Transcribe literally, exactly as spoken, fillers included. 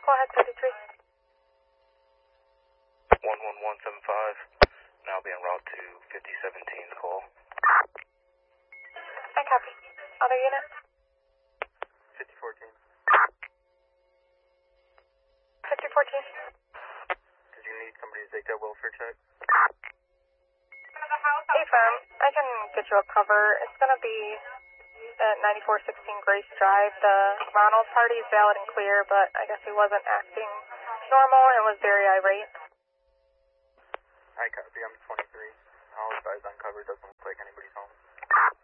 Go ahead, thirty-three. one one one seven five, now be en route to fifty seventeen's call. I copy. Other unit? fifty fourteen. fifty fourteen. Did you need somebody to take that welfare check? Hey, firm. I can get you a cover. It's going to be at ninety-four sixteen Grace Drive. The Ronald party is valid and clear, but I guess he wasn't acting normal and was very irate. I copy. I'm twenty-three. I'll advise on cover. Doesn't look like anybody's home.